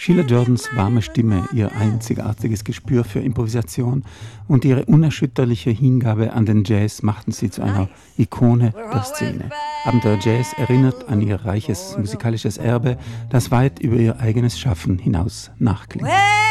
Sheila Jordans warme Stimme, ihr einzigartiges Gespür für Improvisation und ihre unerschütterliche Hingabe an den Jazz machten sie zu einer Ikone der Szene. Abenteuer Jazz erinnert an ihr reiches musikalisches Erbe, das weit über ihr eigenes Schaffen hinaus nachklingt.